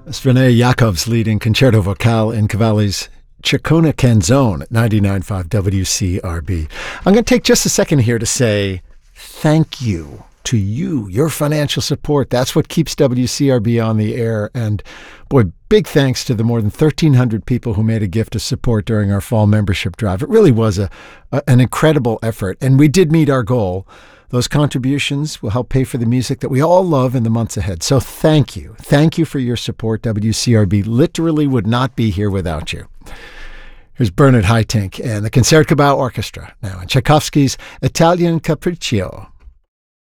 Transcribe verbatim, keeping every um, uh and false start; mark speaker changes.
Speaker 1: It's Renee Jacobs leading Concerto Vocale in Cavalli's Ciccone Canzone at ninety-nine point five W C R B. I'm going to take just a second here to say thank you to you, your financial support. That's what keeps W C R B on the air. And boy, big thanks to the more than thirteen hundred people who made a gift of support during our fall membership drive. It really was a, a an incredible effort, and we did meet our goal. Those contributions will help pay for the music that we all love in the months ahead. So thank you. Thank you for your support. W C R B literally would not be here without you. Here's Bernard Haitink and the Concertgebouw Orchestra now, and Tchaikovsky's Italian Capriccio.